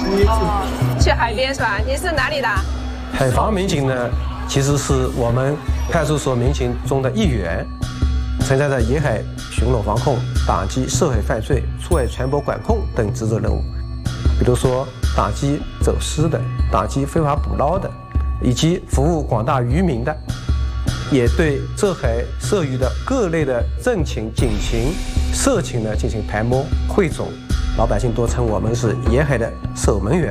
去海边是吧？你是哪里的？ 海防民警呢，其实是我们派出所民警中的一员，承担着沿海巡逻防控、打击涉海犯罪、出海船舶管控等职责任务。比如说，打击走私的、打击非法捕捞的，以及服务广大渔民的，也对涉海涉渔的各类的政情、警情、社情呢进行排摸汇总。老百姓都称我们是沿海的守门员。